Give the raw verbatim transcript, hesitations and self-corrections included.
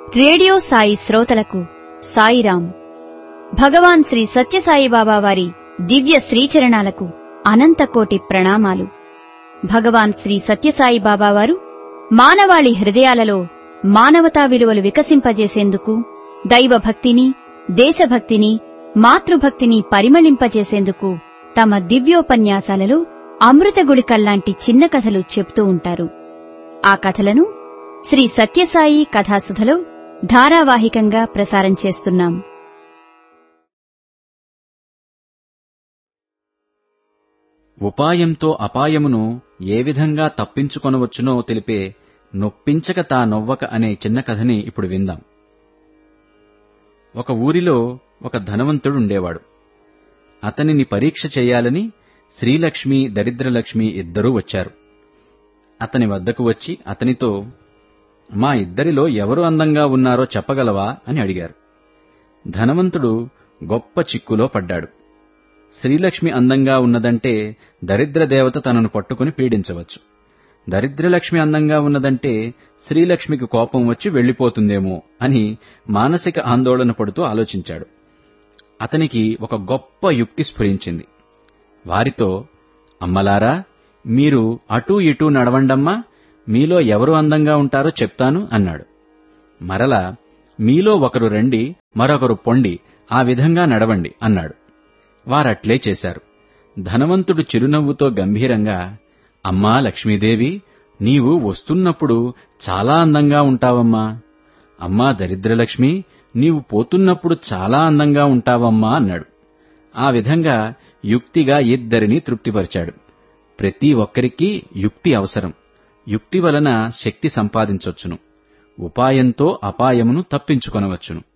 Radio Sai శ్రోతలకు సాయిరాం. భగవాన్ శ్రీ సత్యసాయిబాబా వారి దివ్య శ్రీచరణాలకు అనంతకోటి ప్రణామాలు. భగవాన్ శ్రీ సత్యసాయిబాబా వారు మానవాళి హృదయాలలో మానవతా విలువలు వికసింపజేసేందుకు, దైవభక్తిని, దేశభక్తిని, మాతృభక్తిని పరిమళింపజేసేందుకు తమ దివ్యోపన్యాసాలలో అమృతగుళికల్లాంటి చిన్న కథలు చెప్తూ ఉంటారు. ఆ కథలను శ్రీ సత్యసాయి కథాసుధలో ధారావాహికంగా ప్రసారం చేస్తున్నాం. ఉపాయంతో అపాయమును ఏ విధంగా తప్పించుకొనవచ్చునో తెలిపే నొప్పించక తా నొవ్వక అనే చిన్న కథని ఇప్పుడు విందాం. ఒక ఊరిలో ఒక ధనవంతుడుండేవాడు. అతనిని పరీక్ష చేయాలని శ్రీలక్ష్మి, దరిద్రలక్ష్మి ఇద్దరూ వచ్చారు. అతని వద్దకు వచ్చి అతనితో, మా ఇద్దరిలో ఎవరు అందంగా ఉన్నారో చెప్పగలవా అని అడిగారు. ధనవంతుడు గొప్ప చిక్కులో పడ్డాడు. శ్రీలక్ష్మి అందంగా ఉన్నదంటే దరిద్రదేవత తనను పట్టుకుని పీడించవచ్చు. దరిద్రలక్ష్మి అందంగా ఉన్నదంటే శ్రీలక్ష్మికి కోపం వచ్చి వెళ్లిపోతుందేమో అని మానసిక ఆందోళన పడుతూ ఆలోచించాడు. అతనికి ఒక గొప్ప యుక్తి స్ఫురించింది. వారితో, అమ్మలారా, మీరు అటూ ఇటూ నడవండమ్మా, మీలో ఎవరు అందంగా ఉంటారో చెప్తాను అన్నాడు. మరలా, మీలో ఒకరు రండి, మరొకరు పొండి, ఆ విధంగా నడవండి అన్నాడు. వారట్లే చేశారు. ధనవంతుడు చిరునవ్వుతో గంభీరంగా, అమ్మా లక్ష్మీదేవి, నీవు వస్తున్నప్పుడు చాలా అందంగా ఉంటావమ్మా. అమ్మా దరిద్రలక్ష్మి, నీవు పోతున్నప్పుడు చాలా అందంగా ఉంటావమ్మా అన్నాడు. ఆ విధంగా యుక్తిగా ఇద్దరినీ తృప్తిపరిచాడు. ప్రతి ఒక్కరికీ యుక్తి అవసరం. యుక్తి వలన శక్తి సంపాదించొచ్చును. ఉపాయంతో అపాయమును తప్పించుకొనవచ్చును.